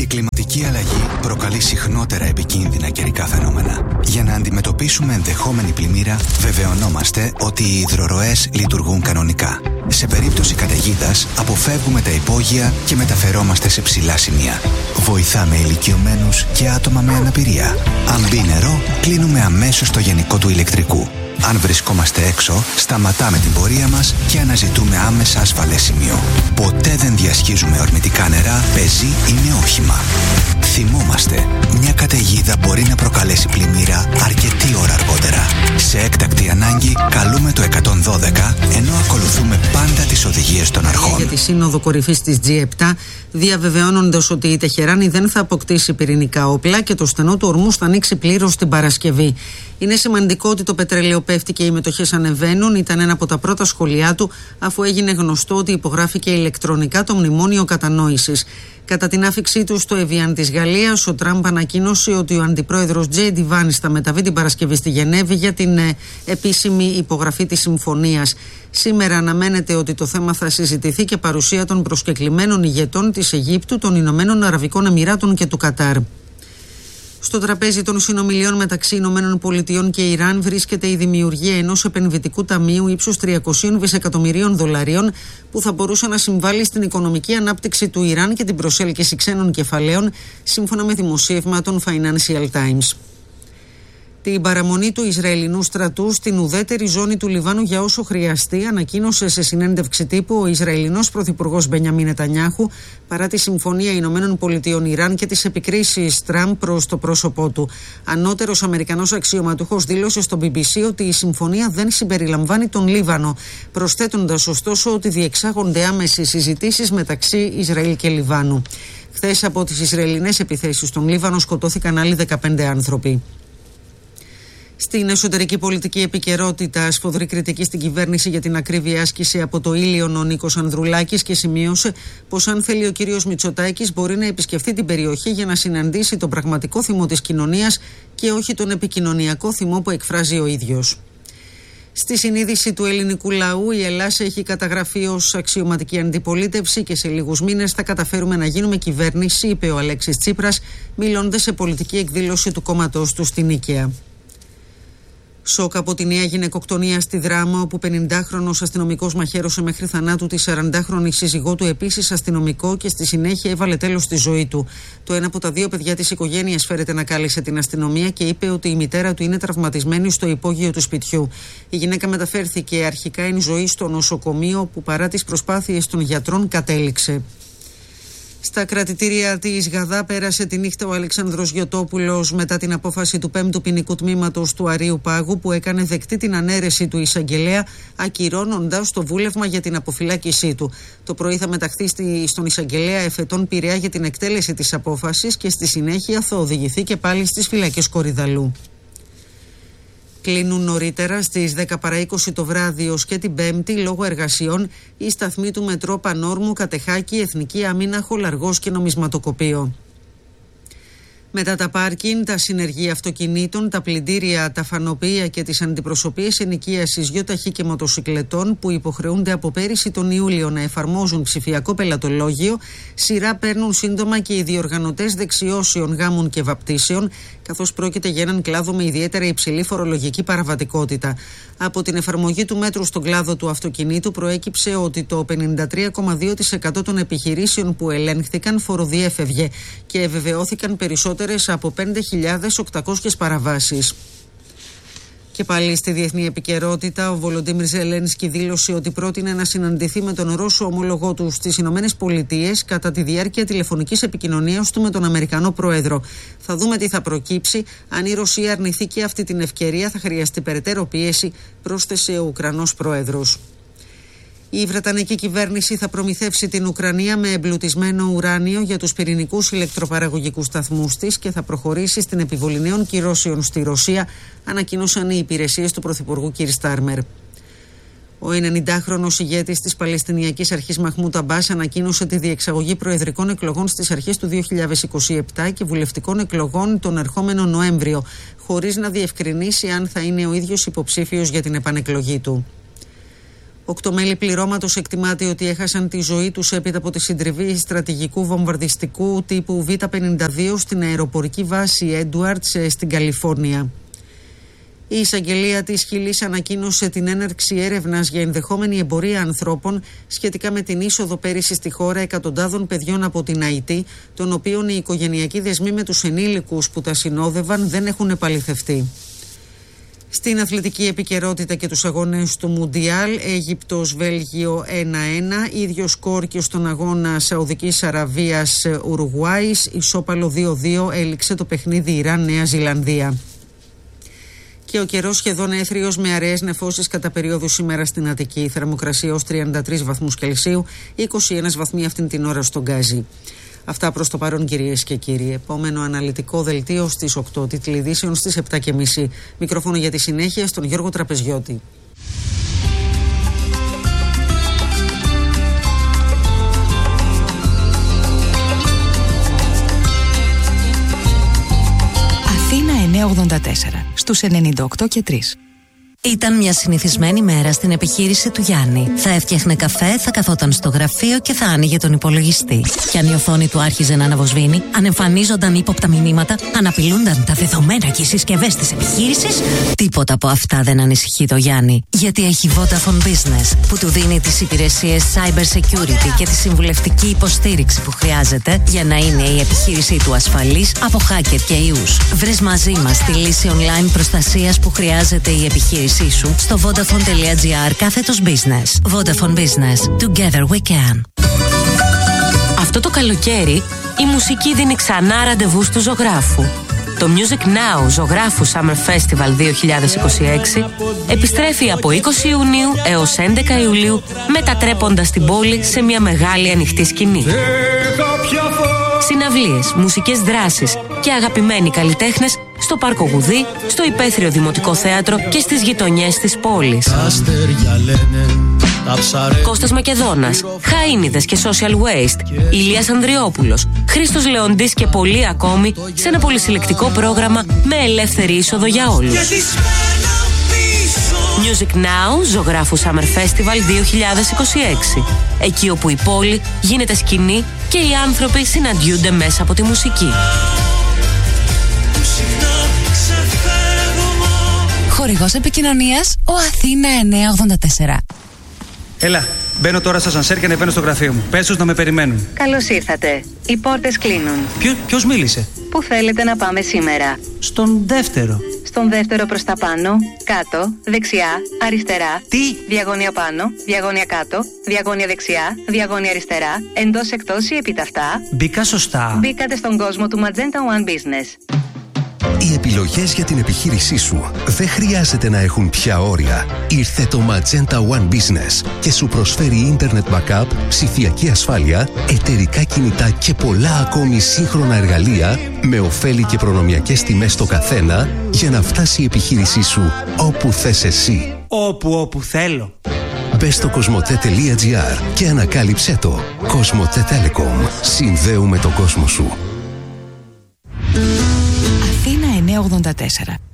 Η κλιματική αλλαγή προκαλεί συχνότερα επικίνδυνα καιρικά φαινόμενα. Για να αντιμετωπίσουμε ενδεχόμενη πλημμύρα, βεβαιωνόμαστε ότι οι υδροροές λειτουργούν κανονικά. Σε περίπτωση καταιγίδας, αποφεύγουμε τα υπόγεια και μεταφερόμαστε σε ψηλά σημεία. Βοηθάμε ηλικιωμένους και άτομα με αναπηρία. Αν μπει νερό, κλείνουμε αμέσως το γενικό του ηλεκτρικού. Αν βρισκόμαστε έξω, σταματάμε την πορεία μας και αναζητούμε άμεσα ασφαλές σημείο. Ποτέ δεν διασχίζουμε ορμητικά νερά, πεζή ή με όχημα. Θυμόμαστε, μια καταιγίδα μπορεί να προκαλέσει πλημμύρα αρκετή ώρα αργότερα. Σε έκτακτη ανάγκη, καλούμε το 112, ενώ ακολουθούμε πάντα τις οδηγίες των αρχών. Για τη σύνοδο κορυφής της G7, διαβεβαιώνοντας ότι η Τεχεράνη δεν θα αποκτήσει πυρηνικά όπλα και το στενό του ορμούς θα ανοίξει πλήρως την Παρασκευή. Είναι σημαντικό ότι το πετρέλαιο πέφτει και οι μετοχές ανεβαίνουν. Ήταν ένα από τα πρώτα σχόλιά του, αφού έγινε γνωστό ότι υπογράφηκε ηλεκτρονικά το μνημόνιο κατανόησης. Κατά την άφηξή του στο Εβιάν της Γαλλίας, ο Τραμπ ανακοίνωσε ότι ο αντιπρόεδρος Τζέιντι Βάνς θα μεταβεί την Παρασκευή στη Γενέβη για την επίσημη υπογραφή της συμφωνίας. Σήμερα αναμένεται ότι το θέμα θα συζητηθεί και παρουσία των προσκεκλημένων ηγετών της Αιγύπτου, των Ηνωμένων Αραβικών Εμιράτων και του Κατάρ. Στο τραπέζι των συνομιλιών μεταξύ Ηνωμένων Πολιτειών και Ιράν βρίσκεται η δημιουργία ενός επενδυτικού ταμείου ύψους 300 δισεκατομμυρίων δολαρίων που θα μπορούσε να συμβάλλει στην οικονομική ανάπτυξη του Ιράν και την προσέλκυση ξένων κεφαλαίων, σύμφωνα με δημοσίευμα των Financial Times. Την παραμονή του Ισραηλινού στρατού στην ουδέτερη ζώνη του Λιβάνου για όσο χρειαστεί, ανακοίνωσε σε συνέντευξη τύπου ο Ισραηλινός πρωθυπουργός Μπενιαμίν Νετανιάχου, παρά τη συμφωνία Ηνωμένων Πολιτειών Ιράν και τις επικρίσεις Τραμπ προς το πρόσωπό του. Ανώτερος Αμερικανός αξιωματούχος δήλωσε στο BBC ότι η συμφωνία δεν συμπεριλαμβάνει τον Λίβανο, προσθέτοντας ωστόσο ότι διεξάγονται άμεσες συζητήσεις μεταξύ Ισραήλ και Λιβάνου. Χθες από τις Ισραηλινές επιθέσεις στον Λίβανο σκοτώθηκαν άλλοι 15 άνθρωποι. Στην εσωτερική πολιτική επικαιρότητα, σφοδρή κριτική στην κυβέρνηση για την ακρίβεια άσκηση από το Ήλιον ο Νίκος Ανδρουλάκης και σημείωσε πως αν θέλει ο κύριος Μητσοτάκης μπορεί να επισκεφθεί την περιοχή για να συναντήσει τον πραγματικό θυμό της κοινωνίας και όχι τον επικοινωνιακό θυμό που εκφράζει ο ίδιος. Στη συνείδηση του ελληνικού λαού, η Ελλάδα έχει καταγραφεί ως αξιωματική αντιπολίτευση και σε λίγους μήνες θα καταφέρουμε να γίνουμε κυβέρνηση, είπε ο Αλέξης Τσίπρας, μιλώντας σε πολιτική εκδήλωση του κόμματός του στην Νίκαια. Σοκ από τη νέα γυναικοκτονία στη Δράμα, όπου 50χρονος αστυνομικός μαχαίρωσε μέχρι θανάτου τη 40χρονη σύζυγό του, επίσης αστυνομικό, και στη συνέχεια έβαλε τέλος στη ζωή του. Το ένα από τα δύο παιδιά της οικογένειας φέρεται να κάλεσε την αστυνομία και είπε ότι η μητέρα του είναι τραυματισμένη στο υπόγειο του σπιτιού. Η γυναίκα μεταφέρθηκε αρχικά εν ζωή στο νοσοκομείο, που παρά τις προσπάθειες των γιατρών κατέληξε. Στα κρατητήρια της Γαδά πέρασε τη νύχτα ο Αλεξάνδρος Γιωτόπουλος μετά την απόφαση του 5ου ποινικού τμήματος του Αρείου Πάγου, που έκανε δεκτή την ανέρεση του εισαγγελέα, ακυρώνοντας το βούλευμα για την αποφυλάκησή του. Το πρωί θα μεταχθεί στον εισαγγελέα Εφετών Πειραιά για την εκτέλεση της απόφασης και στη συνέχεια θα οδηγηθεί και πάλι στις φυλακές Κορυδαλού. Κλείνουν νωρίτερα στις 10 παρά 20 το βράδυ ως και την Πέμπτη λόγω εργασιών οι σταθμοί του Μετρό Πανόρμου, Κατεχάκη, Εθνική Αμήνα, Χολαργός και Νομισματοκοπείο. Μετά τα πάρκιν, τα συνεργεία αυτοκινήτων, τα πλυντήρια, τα φανοπεία και τις αντιπροσωπείες ενοικίασης γιοταχή και μοτοσυκλετών που υποχρεούνται από πέρυσι τον Ιούλιο να εφαρμόζουν ψηφιακό πελατολόγιο, σειρά παίρνουν σύντομα και οι διοργανωτές δεξιώσεων, γάμων και βαπτίσεων, καθώς πρόκειται για έναν κλάδο με ιδιαίτερα υψηλή φορολογική παραβατικότητα. Από την εφαρμογή του μέτρου στον κλάδο του αυτοκινήτου προέκυψε ότι το 53,2% των επιχειρήσεων που ελέγχθηκαν φοροδιέφευγε και βεβαιώθηκαν περισσότερες από 5.800 παραβάσεις. Και πάλι στη διεθνή επικαιρότητα, ο Βολοντίμιρ Ζελένσκι δήλωσε ότι πρότεινε να συναντηθεί με τον Ρώσο ομόλογό του στις Ηνωμένες Πολιτείες κατά τη διάρκεια τηλεφωνικής επικοινωνίας του με τον Αμερικανό Πρόεδρο. Θα δούμε τι θα προκύψει. Αν η Ρωσία αρνηθεί και αυτή την ευκαιρία, θα χρειαστεί περαιτέρω πίεση, πρόσθεσε ο Ουκρανός Πρόεδρος. Η Βρετανική κυβέρνηση θα προμηθεύσει την Ουκρανία με εμπλουτισμένο ουράνιο για τους πυρηνικούς ηλεκτροπαραγωγικούς σταθμούς της και θα προχωρήσει στην επιβολή νέων κυρώσεων στη Ρωσία, ανακοίνωσαν οι υπηρεσίες του Πρωθυπουργού κ. Στάρμερ. Ο 90χρονος ηγέτης της Παλαιστινιακής Αρχής Μαχμούντ Αμπάς ανακοίνωσε τη διεξαγωγή προεδρικών εκλογών στις αρχές του 2027 και βουλευτικών εκλογών τον ερχόμενο Νοέμβριο, χωρίς να διευκρινίσει αν θα είναι ο ίδιος υποψήφιος για την επανεκλογή του. 8 μέλη πληρώματος εκτιμάται ότι έχασαν τη ζωή τους έπειτα από τη συντριβή στρατηγικού βομβαρδιστικού τύπου Β-52 στην αεροπορική βάση Edwards στην Καλιφόρνια. Η εισαγγελία της Χιλής ανακοίνωσε την έναρξη έρευνας για ενδεχόμενη εμπορία ανθρώπων σχετικά με την είσοδο πέρυσι στη χώρα εκατοντάδων παιδιών από την Αϊτή, των οποίων οι οικογενειακοί δεσμοί με τους ενήλικους που τα συνόδευαν δεν έχουν επαληθευτεί. Στην αθλητική επικαιρότητα και τους αγώνες του Μουντιάλ, Αίγυπτος-Βέλγιο 1-1, ίδιο σκορ και στον αγώνα Σαουδικής Αραβίας-Ουρουγουάης, ισόπαλο 2-2 έληξε το παιχνίδι Ιράν-Νέα Ζηλανδία. Και ο καιρός σχεδόν έθριος με αραιές νεφώσεις κατά περίοδου σήμερα στην Αττική. Θερμοκρασία ως 33 βαθμούς Κελσίου, 21 βαθμοί αυτήν την ώρα στον Γκάζι. Αυτά προς το παρόν, κυρίες και κύριοι. Επόμενο αναλυτικό δελτίο στις 8, τίτλοι ειδήσεων στις 7:30. Μικρόφωνο για τη συνέχεια στον Γιώργο Τραπεζιώτη. Αθήνα 984 στους 98 και 3. Ήταν μια συνηθισμένη μέρα στην επιχείρηση του Γιάννη. Θα έφτιαχνε καφέ, θα καθόταν στο γραφείο και θα άνοιγε τον υπολογιστή. Κι αν η οθόνη του άρχιζε να αναβοσβήνει, αν εμφανίζονταν ύποπτα μηνύματα, αν απειλούνταν τα δεδομένα και οι συσκευές της επιχείρησης, τίποτα από αυτά δεν ανησυχεί το Γιάννη. Γιατί έχει Vodafone Business, που του δίνει τις υπηρεσίες cyber security και τη συμβουλευτική υποστήριξη που χρειάζεται για να είναι η επιχείρησή του ασφαλής από hacker και ιούς. Βρες μαζί μας τη λύση online προστασίας που χρειάζεται η επιχείρηση σου στο vodafone.gr/business. Vodafone Business. Together we can. Αυτό το καλοκαίρι η μουσική δίνει ξανά ραντεβού του ζωγράφου. Το Music Now Ζωγράφου Summer Festival 2026 επιστρέφει από 20 Ιουνίου έως 11 Ιουλίου, μετατρέποντας την πόλη σε μια μεγάλη ανοιχτή σκηνή. Συναυλίες, μουσικές δράσεις και αγαπημένοι καλλιτέχνες στο Πάρκο Γουδί, στο Υπαίθριο Δημοτικό Θέατρο και στις γειτονιές της πόλης. Κώστας Μακεδόνας, Χαΐνιδες και Social Waste, Ηλίας Ανδριόπουλος, Χρήστος Λεοντής και πολλοί ακόμη σε ένα πολυσυλλεκτικό πρόγραμμα με ελεύθερη είσοδο για όλους. Music Now Ζωγράφου Summer Festival 2026. Εκεί όπου η πόλη γίνεται σκηνή και οι άνθρωποι συναντιούνται μέσα από τη μουσική. Χορηγός επικοινωνίας ο Αθήνα 984. Έλα, μπαίνω τώρα στα σανσέρ και ανεβαίνω στο γραφείο μου. Πες τους να με περιμένουν. Καλώς ήρθατε. Οι πόρτες κλείνουν. Ποιος μίλησε? Πού θέλετε να πάμε σήμερα? Στον δεύτερο. Στον δεύτερο προς τα πάνω, κάτω, δεξιά, αριστερά. Τι? Διαγώνια πάνω, διαγώνια κάτω, διαγώνια δεξιά, διαγώνια αριστερά, εντός εκτός ή επιταυτά. Μπήκα σωστά? Μπήκατε στον κόσμο του Magenta One Business. Οι επιλογές για την επιχείρησή σου δεν χρειάζεται να έχουν πια όρια. Ήρθε το Magenta One Business και σου προσφέρει Internet Backup, ψηφιακή ασφάλεια, εταιρικά κινητά και πολλά ακόμη σύγχρονα εργαλεία με ωφέλη και προνομιακές τιμές στο καθένα για να φτάσει η επιχείρησή σου όπου θες εσύ. Όπου θέλω. Μπες στο cosmote.gr και ανακάλυψέ το. Cosmote Telecom. Συνδέουμε τον κόσμο σου. Αθήνα 984.